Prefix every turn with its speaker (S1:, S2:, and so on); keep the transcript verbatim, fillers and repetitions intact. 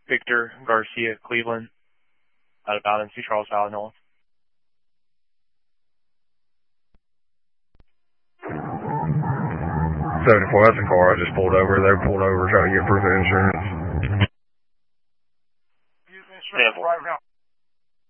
S1: Victor Garcia, Cleveland, out of bound in Charles Valley North.
S2: seventy-four, that's a car I just pulled over. They pulled over trying to get proof of insurance.
S1: Sample.